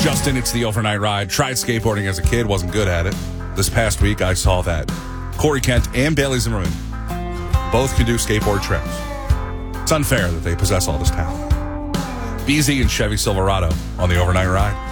Justin, it's the overnight ride. Tried skateboarding as a kid, wasn't good at it. This past week, I saw that Corey Kent and Bailey Zimmerman both can do skateboard tricks. It's unfair that they possess all this talent. BZ and Chevy Silverado on the overnight ride.